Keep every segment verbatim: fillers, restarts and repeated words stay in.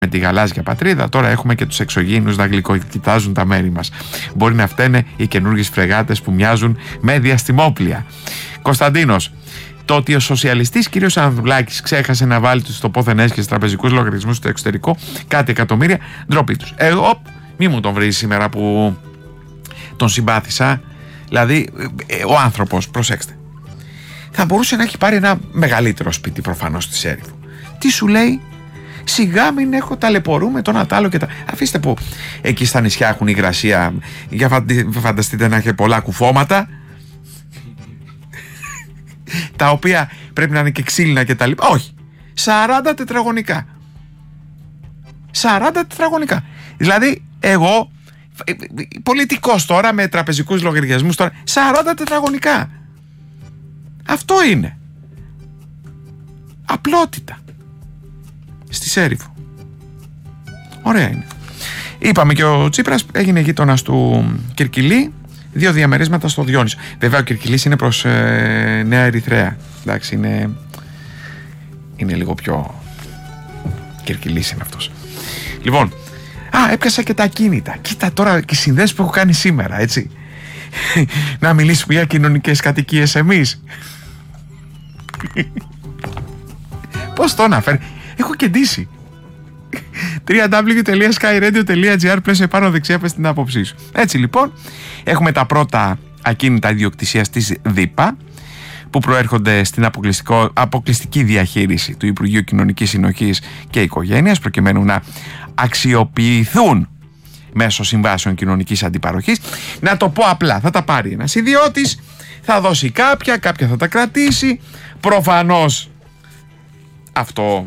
με τη γαλάζια πατρίδα, τώρα έχουμε και τους εξωγήινους να γλυκοκοιτάζουν τα μέρη μας. Μπορεί να φταίνε οι καινούργιες φρεγάτες που μοιάζουν με διαστημόπλια. Κωνσταντίνος, το ότι ο σοσιαλιστής κ. Ανδρουλάκης ξέχασε να βάλει τους τοποθενές και στους τραπεζικούς λογαριασμούς στο εξωτερικό κάτι εκατομμύρια, ντροπή τους. Εγώ, μη μου τον βρει σήμερα που τον συμπάθησα. Δηλαδή, ο άνθρωπος, προσέξτε, θα μπορούσε να έχει πάρει ένα μεγαλύτερο σπίτι προφανώς στη Σέριφο. Τι σου λέει? Σιγά μην έχω ταλαιπωρούμε τον Ατάλο και τα... Αφήστε που εκεί στα νησιά έχουν υγρασία. Για φανταστείτε να έχει πολλά κουφώματα τα οποία πρέπει να είναι και ξύλινα και τα λοιπά. Όχι, σαράντα τετραγωνικά. σαράντα τετραγωνικά. Δηλαδή εγώ πολιτικός τώρα με τραπεζικούς λογαριασμούς τώρα, σαράντα τετραγωνικά. Αυτό είναι απλότητα στη Σέριφο. Ωραία είναι. Είπαμε και ο Τσίπρας έγινε γείτονας του Κυρκυλή, δύο διαμερίσματα στο Διόνυσο. Βέβαια ο Κυρκυλής είναι προς ε, Νέα Ερυθρέα. Εντάξει, είναι είναι λίγο πιο Κυρκυλής είναι αυτός. Λοιπόν, α, έπιασα και τα ακίνητα. Κοίτα τώρα και οι συνδέσεις που έχω κάνει σήμερα, έτσι. Να μιλήσουμε για κοινωνικές κατοικίες εμείς. Πώς το αναφέρει? Έχω κεντήσει. double-u double-u double-u τελεία sky radio τελεία gr, πλέον πάνω δεξιά, πες την άποψή σου. Έτσι λοιπόν, έχουμε τα πρώτα ακίνητα ιδιοκτησίας της ΔΥΠΑ που προέρχονται στην αποκλειστική διαχείριση του Υπουργείου Κοινωνικής Συνοχής και Οικογένειας, προκειμένου να αξιοποιηθούν μέσω συμβάσεων κοινωνικής αντιπαροχής. Να το πω απλά, θα τα πάρει ένας ιδιώτης, θα δώσει κάποια, κάποια θα τα κρατήσει. Προφανώς αυτό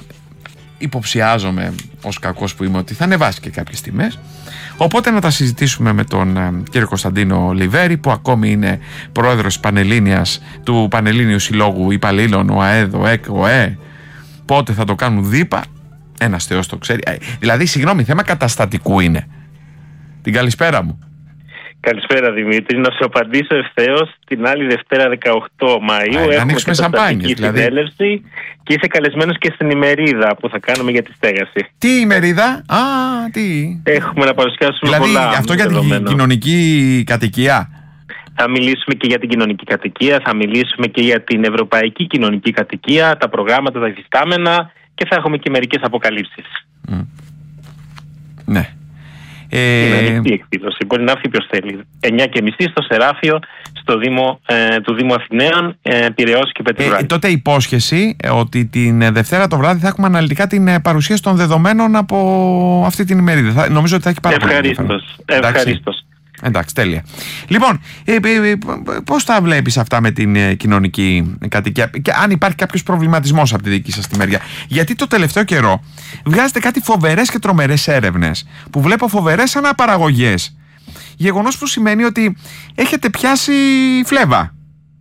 υποψιάζομαι ως κακός που είμαι ότι θα ανεβάσει και κάποιες τιμές. Οπότε να τα συζητήσουμε με τον ε, κύριο Κωνσταντίνο Λιβέρη, που ακόμη είναι πρόεδρος Πανελλήνιας, του Πανελλήνιου Συλλόγου Υπαλλήλων, ο ΑΕΔ, ο ΕΚ, ο ΕΕ. Πότε θα το κάνουν ΔΥΠΑ, ένας θεός το ξέρει. Ε, δηλαδή, συγγνώμη, θέμα καταστατικού είναι. Την καλησπέρα μου. Καλησπέρα Δημήτρη, να σου απαντήσω ευθέως. Την άλλη Δευτέρα δεκαοκτώ Μαΐου Α, έχουμε καταστατική δηλαδή συνέλευση και είσαι καλεσμένος και στην ημερίδα που θα κάνουμε για τη στέγαση. Τι ημερίδα? Α, τι. Έχουμε να παρουσιάσουμε δηλαδή, πολλά. Αυτό για την κοινωνική κατοικία. Θα μιλήσουμε και για την κοινωνική κατοικία, θα μιλήσουμε και για την ευρωπαϊκή κοινωνική κατοικία, τα προγράμματα, τα υφιστάμενα και θα έχουμε και μερικές αποκαλύψεις. Mm. Ναι. Ε... Είναι ανοιχτή εκδήλωση. Μπορεί να έρθει ποιος θέλει. εννιά και μισή στο Σεράφιο, στο Δήμο, ε, του Δήμου Αθηναίων, ε, Πειραιώς και Πετρουράκη. Ε, τότε υπόσχεση ε, ότι την Δευτέρα το βράδυ θα έχουμε αναλυτικά την ε, παρουσίαση των δεδομένων από αυτή την ημερίδα. Θα, νομίζω ότι θα έχει πάρα πολύ ενδιαφέρον. Ευχαρίστως. Εντάξει, τέλεια. Λοιπόν, ε, ε, ε, πώς τα βλέπεις αυτά με την ε, κοινωνική κατοικία και αν υπάρχει κάποιος προβληματισμός από τη δική σας τη μεριά? Γιατί το τελευταίο καιρό βγάζετε κάτι φοβερές και τρομερές έρευνες που βλέπω φοβερές αναπαραγωγές. Γεγονός που σημαίνει ότι έχετε πιάσει φλέβα.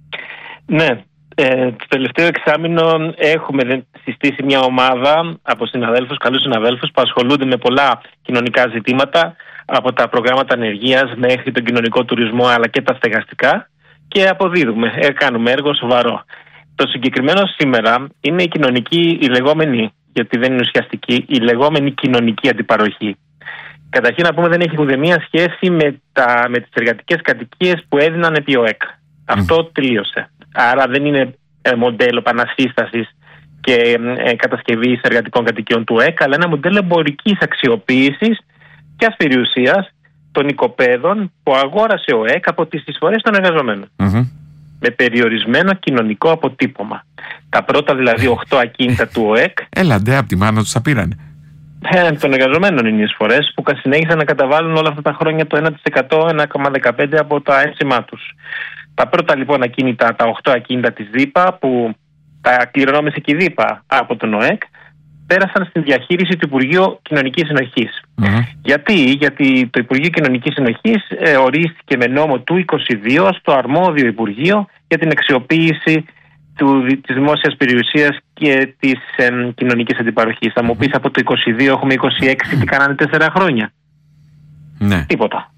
Ναι. Ε, το τελευταίο εξάμηνο έχουμε συστήσει μια ομάδα από συναδέλφους, καλούς συναδέλφους που ασχολούνται με πολλά κοινωνικά ζητήματα, από τα προγράμματα ανεργίας μέχρι τον κοινωνικό τουρισμό αλλά και τα στεγαστικά, και αποδίδουμε, ε, κάνουμε έργο σοβαρό. Το συγκεκριμένο σήμερα είναι η κοινωνική, η λεγόμενη, γιατί δεν είναι ουσιαστική, η λεγόμενη κοινωνική αντιπαροχή. Καταρχήν να πούμε, δεν έχει ουδέμια σχέση με, τα, με τις εργατικές κατοικίες που έδιναν επί ΟΕΚ. Mm. Αυτό τελείωσε. Άρα δεν είναι ε, μοντέλο επανασύστασης και ε, κατασκευής εργατικών κατοικιών του ΟΕΚ, αλλά ένα μοντέλο εμπορικής αξιοποίησης και περιουσίας των οικοπαίδων που αγόρασε ο ΕΚ από τις εισφορές των εργαζομένων. Mm-hmm. Με περιορισμένο κοινωνικό αποτύπωμα. Τα πρώτα δηλαδή οκτώ ακίνητα του ΟΕΚ. Έλαντε, από τη μάνα τους τα πήρανε. Ε, των εργαζομένων είναι οι εισφορές που συνέχισαν να καταβάλουν όλα αυτά τα χρόνια το ένα τοις εκατό, ένα κόμμα δεκαπέντε τοις εκατό από τα ένσημά τους. Τα πρώτα λοιπόν ακίνητα, τα οκτώ ακίνητα της ΔΥΠΑ, που τα κληρονόμησε και η ΔΥΠΑ από τον ΟΕΚ, πέρασαν στην διαχείριση του Υπουργείου Κοινωνικής Συνοχής. Mm-hmm. Γιατί? Γιατί το Υπουργείο Κοινωνικής Συνοχής ε, ορίστηκε με νόμο του είκοσι δύο στο αρμόδιο Υπουργείο για την αξιοποίηση του, της δημόσιας περιουσίας και της ε, κοινωνικής αντιπαροχής. Θα μου πεις, από το είκοσι δύο έχουμε είκοσι έξι και κάνανε τέσσερα χρόνια. Ναι. Τίποτα.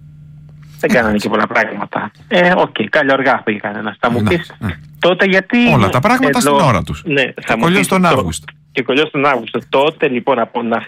Δεν κάνανε και πολλά πράγματα. Ε, οκ, okay, καλή οργά πήγε κανένας. Θα μου πεις, ναι, τότε γιατί... Όλα τα πράγματα εδώ, στην ώρα τους. Ναι, θα μου πεις, τον το, Αύγουστο. και κολλιό τον Αύγουστο. Τότε λοιπόν από να